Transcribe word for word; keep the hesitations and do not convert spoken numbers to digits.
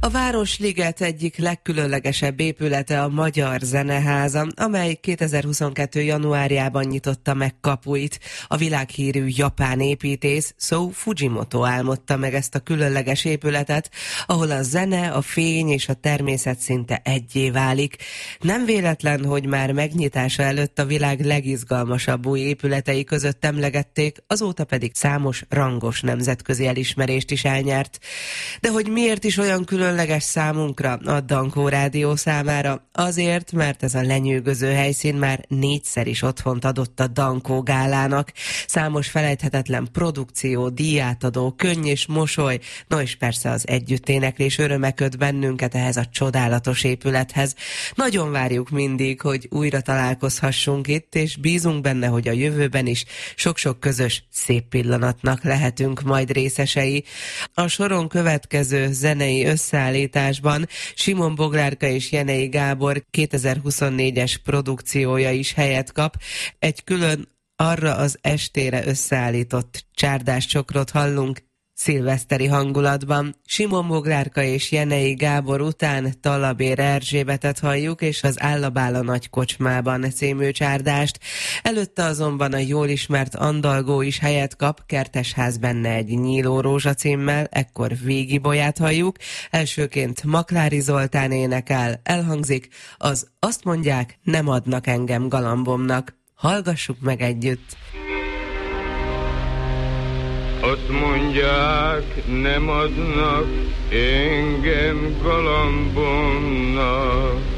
A Városliget egyik legkülönlegesebb épülete a Magyar Zeneháza, amely kétezer-huszonkettő. januárjában nyitotta meg kapuit. A világhírű japán építész Sou Fujimoto álmodta meg ezt a különleges épületet, ahol a zene, a fény és a természet szinte eggyé válik. Nem véletlen, hogy már megnyitása előtt a világ legizgalmasabb új épületei között emlegették, azóta pedig számos rangos nemzetközi elismerést is elnyert. De hogy miért is olyan különleges számunkra, a Dankó Rádió számára? Azért, mert ez a lenyűgöző helyszín már négyszer is otthont adott a Dankó gálának. Számos felejthetetlen produkció, díjátadó, könny és mosoly, no és persze az együtténeklés öröme köt bennünket ehhez a csodálatos épülethez. Nagyon várjuk mindig, hogy újra találkozhassunk itt, és bízunk benne, hogy a jövőben is sok-sok közös szép pillanatnak lehetünk majd részesei. A soron következő zenei összeállításban Simon Boglárka és Jenei Gábor kétezer-huszonnégyes produkciója is helyet kap. Egy külön arra az estére összeállított csárdás csokrot hallunk szilveszteri hangulatban. Simon Boglárka és Jenei Gábor után Talabér Erzsébetet halljuk, és az Állabála nagy kocsmában című csárdást. Előtte azonban a jól ismert Andalgó is helyet kap, Kertesház benne egy nyíló rózsa címmel, ekkor Végi Bolyát halljuk. Elsőként Maklári Zoltán énekel, elhangzik az Azt mondják, nem adnak engem galambomnak. Hallgassuk meg együtt! Azt mondják, nem adnak engem galambomnak.